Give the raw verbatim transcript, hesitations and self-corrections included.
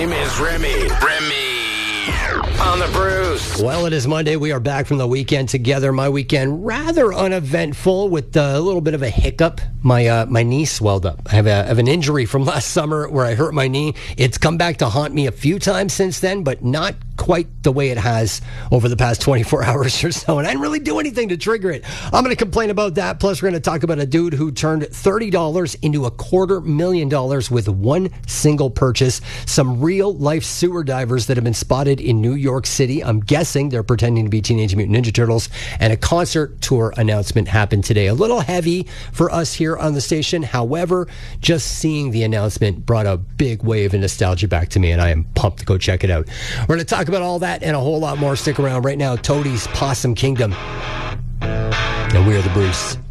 name is Remy. Remy. On the Bruce. Well, it is Monday. We are back from the weekend together. My weekend rather uneventful with a little bit of a hiccup. My uh, my knee swelled up. I have, a, I have an injury from last summer where I hurt my knee. It's come back to haunt me a few times since then, but not quite the way it has over the past twenty-four hours or so. And I didn't really do anything to trigger it. I'm going to complain about that. Plus, we're going to talk about a dude who turned thirty dollars into a quarter million dollars with one single purchase. Some real life sewer divers that have been spotted in New York City. I'm guessing they're pretending to be Teenage Mutant Ninja Turtles. And a concert tour announcement happened today. A little heavy for us here on the station. However, just seeing the announcement brought a big wave of nostalgia back to me, and I am pumped to go check it out. We're going to talk about all that and a whole lot more. Stick around right now. Toadie's Possum Kingdom. And we are the Bruce.